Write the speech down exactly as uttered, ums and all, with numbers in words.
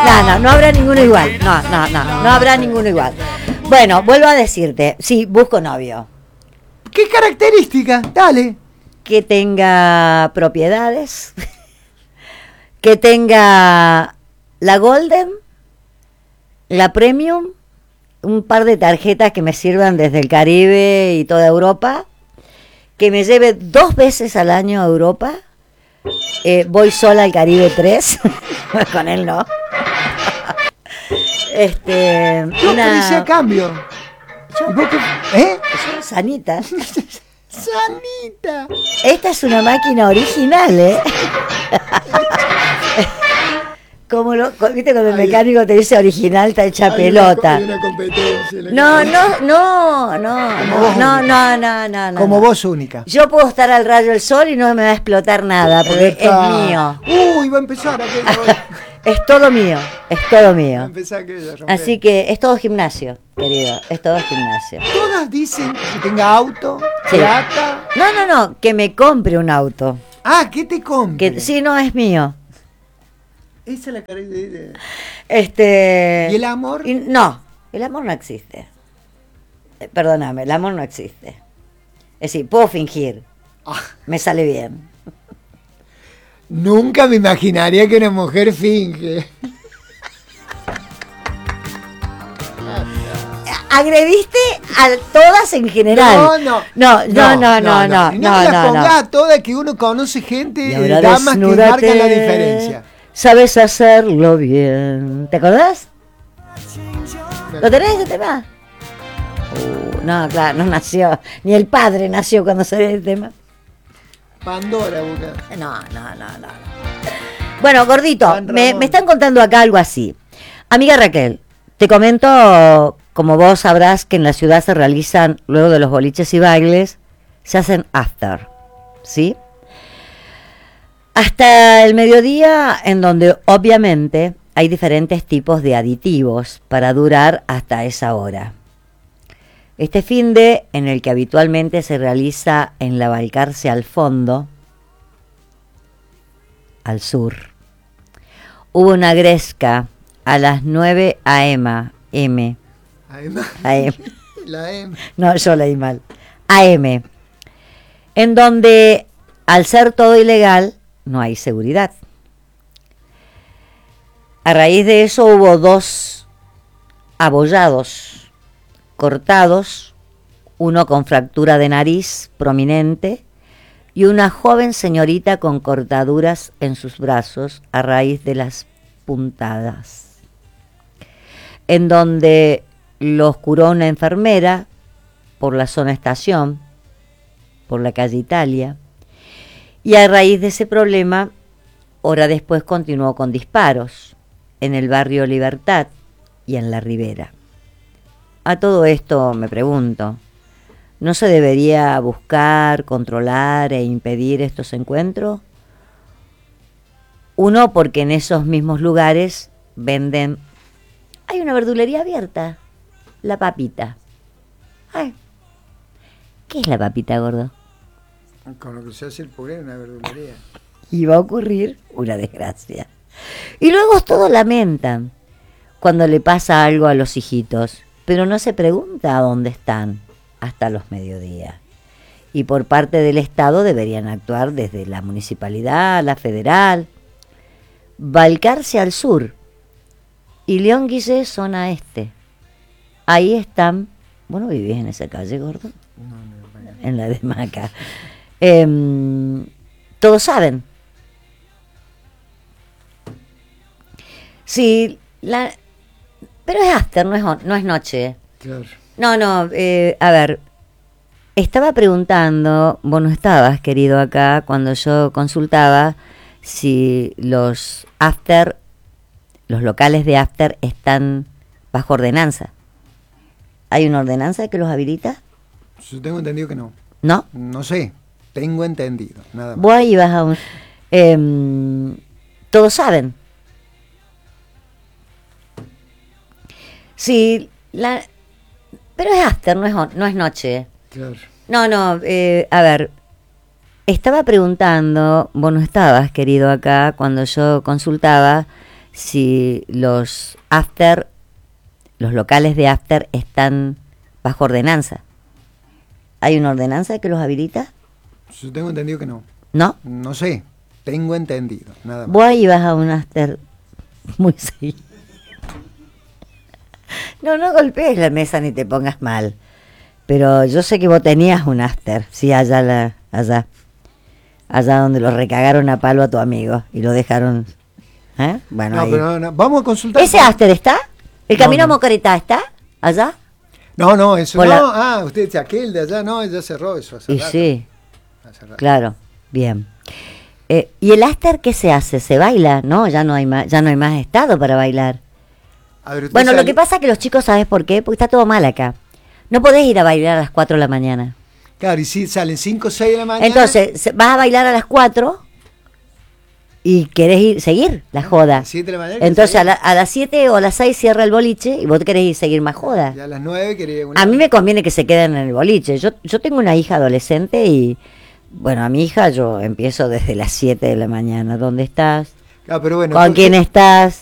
No, no, no habrá ninguno igual. No, no, no, no habrá ninguno igual. Bueno, vuelvo a decirte, sí, busco novio. ¿Qué característica? Dale. Que tenga propiedades, que tenga la Golden, la Premium, un par de tarjetas que me sirvan desde el Caribe y toda Europa, que me lleve dos veces al año a Europa. Eh, voy sola al Caribe tres, con él no. Este, Yo una... ofrecí a cambio. Yo, ¿Y vos qué- ¿Eh? yo, Sanita. Sanita. Esta es una máquina original, ¿eh? Como lo, viste cuando el mecánico te dice original, está hecha Hay pelota. Una, hay una competencia. la No, que- no, no, no, Como no, vos no, única. no, no, no, no. Como no. vos única. Yo puedo estar al rayo del sol y no me va a explotar nada, porque Está- es mío. Uy, va a empezar aquello. Es todo mío, es todo Va a mío. empezar aquello. a romper. Así que es todo gimnasio, querido, es todo gimnasio. Todas dicen que tenga auto, Sí. plata. No, no, no, que me compre un auto. Ah, ¿qué te compre? Que sí, no es mío. Esa es la característica. Este. ¿Y el amor? y- no, el amor no existe. Eh, Perdóname, el amor no existe. Es decir, puedo fingir, Ah, me sale bien. nunca me imaginaría que una mujer finge. Agrediste a todas en general. No, no. No, no, no, no, no, Y no, no me las no, pongas no. a todas, que uno conoce gente, Y eh, ahora damas que desnúdate, marcan la diferencia. sabes hacerlo bien. ¿Te acordás? ¿Lo tenés ese tema? Uh, no, claro, no nació. Ni el padre nació cuando salió el tema. Pandora, busca. No, no, no, no. no. Bueno, gordito, Juan me, Ramón. me están contando acá algo así. Amiga Raquel, te comento, como vos sabrás, que en la ciudad se realizan, luego de los boliches y bailes, se hacen after, ¿sí? Hasta el mediodía, en donde obviamente hay diferentes tipos de aditivos para durar hasta esa hora. Este finde, en el que habitualmente se realiza en la Balcarce al fondo, al sur, hubo una gresca a las nueve a eme, M, Además, A M, la M. no, yo leí mal, a eme, en donde, al ser todo ilegal, no hay seguridad. A raíz de eso hubo dos abollados, cortados, uno con fractura de nariz prominente y una joven señorita con cortaduras en sus brazos a raíz de las puntadas, en donde los curó una enfermera por la zona estación, por la calle Italia, y a raíz de ese problema, hora después continuó con disparos en el barrio Libertad y en la Ribera. A todo esto me pregunto, ¿no se debería buscar, controlar e impedir estos encuentros? Uno, porque en esos mismos lugares venden... Hay una verdulería abierta, La Papita. Ay, ¿qué es La Papita, gordo? Con lo que se hace el puré en una verdulería. Y va a ocurrir una desgracia. Y luego todos lamentan cuando le pasa algo a los hijitos, pero no se pregunta a dónde están hasta los mediodías. Y por parte del Estado deberían actuar desde la municipalidad, la federal, Balcarce al sur y León Guillé zona este. Ahí están, ¿vos no vivís en esa calle, gordo? No, no, no. En la de Maca. Em, todos saben. Sí, la, pero es after, no es, on- no es noche. Claro. No, no, eh, a ver, estaba preguntando, vos no estabas, querido, acá, cuando yo consultaba si los after, los locales de after están bajo ordenanza. ¿Hay una ordenanza que los habilita? Yo tengo entendido que no. ¿No? No sé. Tengo entendido. Nada más. Vos ahí vas a un... em, todos saben. Sí, la, pero es after, no es, on- no es noche. Claro. No, no, eh, a ver, estaba preguntando, vos no estabas, querido, acá, cuando yo consultaba si los after, los locales de after están bajo ordenanza. ¿Hay una ordenanza que los habilita? Yo tengo entendido que no. ¿No? No sé, tengo entendido, nada más. Vos ibas a un after muy seguido. No, no golpees la mesa ni te pongas mal. Pero yo sé que vos tenías un after, sí, allá, la, allá. Allá donde lo recagaron a palo a tu amigo y lo dejaron... ¿eh? Bueno, No, ahí. pero no, no, vamos a consultar. ¿Ese after está? ¿El No, Camino no. a Mocareta está? ¿Allá? No, no, eso Por no. la- Ah, usted dice aquel de allá, no, ya cerró eso hace Y rato. sí, Hace rato. claro, bien. Eh, ¿Y el after qué se hace? ¿Se baila? No, ya no hay más, ya no hay más estado para bailar. A ver, usted Bueno, lo sale- que pasa es que los chicos, ¿sabes por qué? Porque está todo mal acá. No podés ir a bailar a las cuatro de la mañana. Claro, y si salen cinco o seis de la mañana. Entonces, se- vas a bailar a las cuatro y querés ir, seguir la joda. siete de la mañana. Entonces, a, a, la- a las siete o a las seis cierra el boliche y vos querés ir seguir más joda. y a las nueve quería A mí me conviene que se queden en el boliche. Yo, yo tengo una hija adolescente y, bueno, a mi hija yo empiezo desde las siete de la mañana. ¿Dónde estás? Ah, pero bueno, ¿Con ¿por qué- quién estás?